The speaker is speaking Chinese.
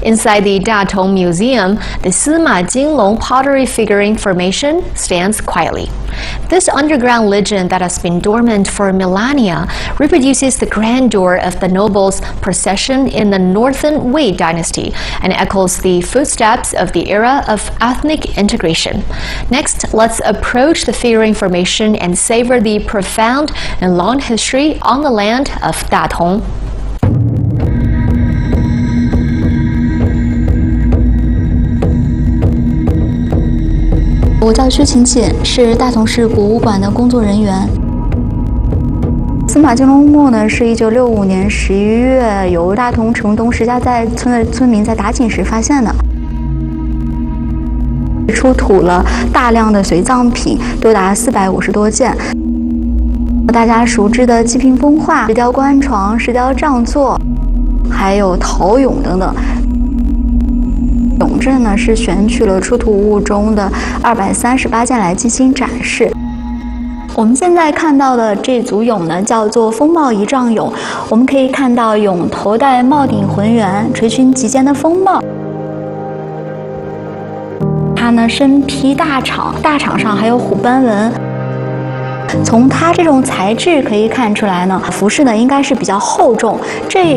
Inside the Datong Museum, the Sima Jinglong pottery figurine formation stands quietly. This underground legend that has been dormant for millennia reproduces the grandeur of the nobles' procession in the Northern Wei dynasty and echoes the footsteps of the era of ethnic integration. Next, let's approach the figurine formation and savor the profound and long history on the land of Datong. 我叫薛晴晴，是大同市博物馆的工作人员。司马金龙墓呢，是1965年11月由大同城东石家寨村的村民在打井时发现的，出土了大量的随葬品，多达450多件。大家熟知的济贫风画、石雕棺床、石雕杖座，还有陶俑等等。 俑阵呢是选取了出土物中的238件来进行展示。我们现在看到的这组俑呢，叫做风帽仪仗俑。我们可以看到俑头戴帽顶浑圆、垂裙及肩的风帽。它呢身披大氅，大氅上还有虎斑纹。从它这种材质可以看出来呢，服饰呢应该是比较厚重。这